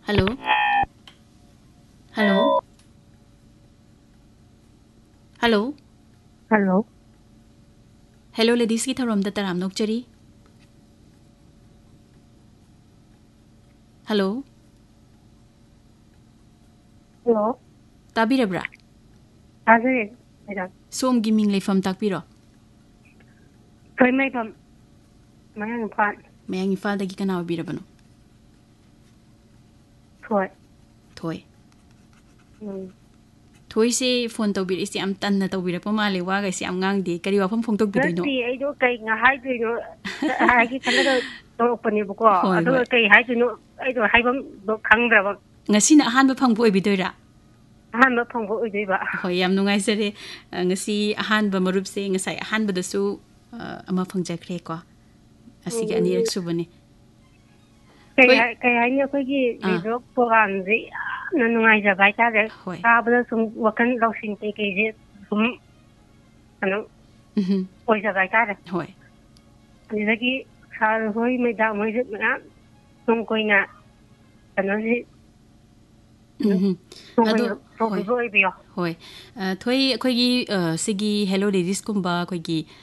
Hello? Hello? Hello? Hello. Hello, ladies ki tharom da taram nokchari. Hello? Hello. Tabirabra? Tazare. Madam. Som gi ming leifam takpiro. Koi mai pam. Mayang pan. Mayang Imphal dagi kana birabano. Thoi. Thoi. Thoi se phone tawbir isi am tan na tawbira pa male wa ga si am ngang de kari wa pham phong tok bidoino. Nati ai do kai nga hai do hai ki khala do to pani bu ko Hoi ado hoi. kai hai do ai do hai bam do khang bra ba Ngasi na ahan ba phang bu bidoira. han ba phang bo oi ba Hoi yam nungai sare ngasi ahan ba marup se ngasai ahan ba da su ama phang jakre ko. Asigi anirak subani. kai hai ne ko gi le do program ji na nungai ja bai ta de Hoi. ta ba sum wakan law sing te ke ji sum ano oi ja bai ta de Hoi. ni da ki sa hoi mai da mai ji na sum koi na ano ji Ado hoi hoi. Hoi. Thoi akhoi gi sigi hello ladies kumba akhoi gi